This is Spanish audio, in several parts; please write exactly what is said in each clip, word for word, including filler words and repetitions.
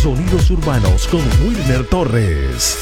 Sonidos Urbanos con Wilner Torres.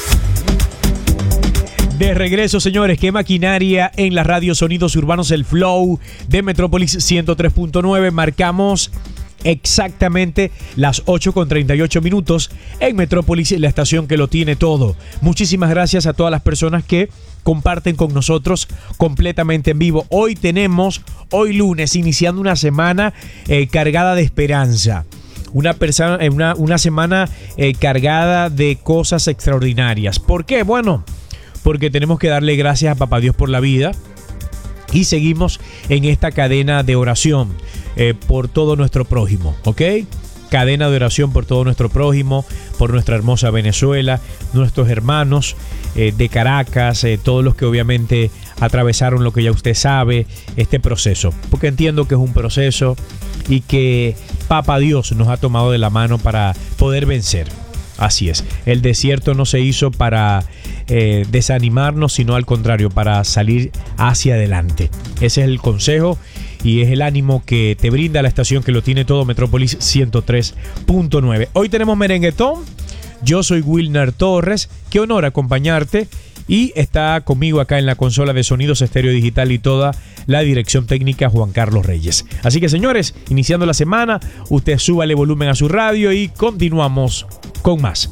De regreso, señores, qué maquinaria en la radio Sonidos Urbanos, el Flow de Metrópolis ciento tres punto nueve. Marcamos exactamente las ocho con treinta y ocho minutos en Metrópolis, la estación que lo tiene todo. Muchísimas gracias a todas las personas que comparten con nosotros completamente en vivo. Hoy tenemos, hoy lunes, iniciando una semana eh, cargada de esperanza. Una, persona, una, una semana eh, cargada de cosas extraordinarias. ¿Por qué? Bueno, porque tenemos que darle gracias a Papá Dios por la vida y seguimos en esta cadena de oración eh, por todo nuestro prójimo, ¿ok? Cadena de oración por todo nuestro prójimo, por nuestra hermosa Venezuela, nuestros hermanos eh, de Caracas, eh, todos los que obviamente atravesaron lo que ya usted sabe, este proceso, porque entiendo que es un proceso y que Papá Dios nos ha tomado de la mano para poder vencer. Así es, el desierto no se hizo para eh, desanimarnos, sino al contrario, para salir hacia adelante. Ese es el consejo y es el ánimo que te brinda la estación que lo tiene todo, Metrópolis ciento tres punto nueve. Hoy tenemos merenguetón, yo soy Wilner Torres, qué honor acompañarte, y está conmigo acá en la consola de sonidos estéreo digital y toda la dirección técnica Juan Carlos Reyes. Así que, señores, iniciando la semana, usted súbale volumen a su radio y continuamos con más.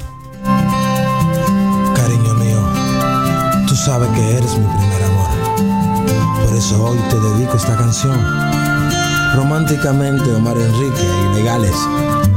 Cariño mío, tú sabes que eres mi primer amor. Por eso hoy te dedico esta canción. Románticamente, Omar Enrique y Legales.